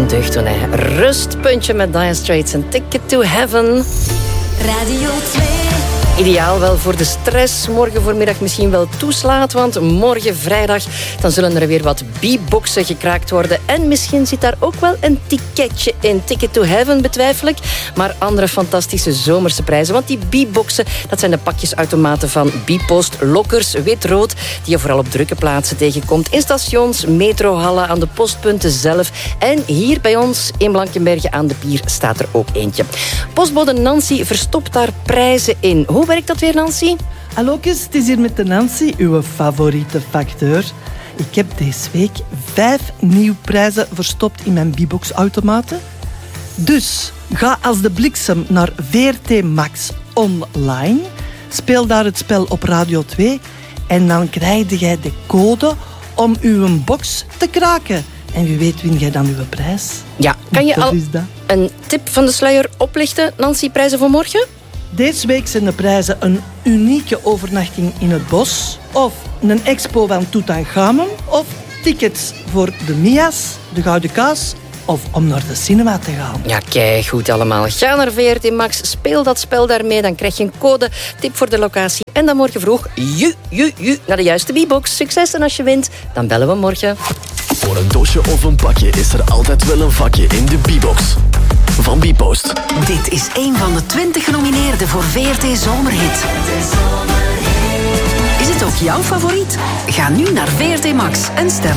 een deugd doen, hè. Rustpuntje met Dire Straits en Ticket to Heaven. Radio 2. Ideaal wel voor de stress. Morgen voormiddag misschien wel toeslaat, want morgen vrijdag dan zullen er weer wat beatboxen gekraakt worden. En misschien zit daar ook wel een ticketje in. Ticket to Heaven betwijfel ik, maar andere fantastische zomerse prijzen. Want die beatboxen, dat zijn de pakjesautomaten van Bpost. Lokkers, wit-rood, die je vooral op drukke plaatsen tegenkomt. In stations, metrohallen, aan de postpunten zelf. En hier bij ons in Blankenberge aan de Pier staat er ook eentje. Postbode Nancy verstopt daar prijzen in. Hoe werkt dat weer, Nancy? Hallo, het is hier met de Nancy, uw favoriete facteur. Ik heb deze week 5 nieuwe prijzen verstopt in mijn Bbox-automaten. Dus ga als de bliksem naar VRT Max online. Speel daar het spel op Radio 2. En dan krijg jij de code om uw box te kraken. En wie weet win jij dan uw prijs. Ja, kan je al een tip van de sluier oplichten, Nancy, prijzen voor morgen? Deze week zijn de prijzen een unieke overnachting in het bos, of een expo van Tutankhamon, of tickets voor de Mia's, de Gouden Kaas, of om naar de cinema te gaan. Ja, kijk, goed allemaal. Ga naar VRT Max, speel dat spel daarmee, dan krijg je een code, tip voor de locatie. En dan morgen vroeg, naar de juiste Bbox. Succes, en als je wint, dan bellen we morgen. Voor een dosje of een pakje is er altijd wel een vakje in de Bbox. Van Bpost. Dit is een van de 20 genomineerden voor VRT Zomerhit. Is het ook jouw favoriet? Ga nu naar VRT Max en stem